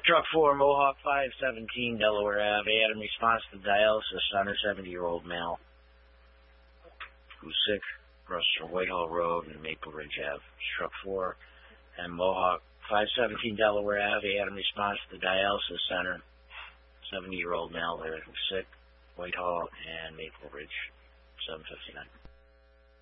Truck 4, Mohawk 517, Delaware Ave. Adam response to dialysis center, 70-year-old male who's sick, across from Whitehall Road and Maple Ridge Ave. Truck 4 and Mohawk 517, Delaware Ave. Adam response to dialysis center, 70-year-old male there who's sick, Whitehall and Maple Ridge, 759.